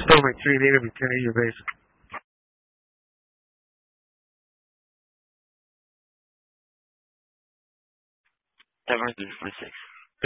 Stomach 3 native and 10 your base. Seven 46.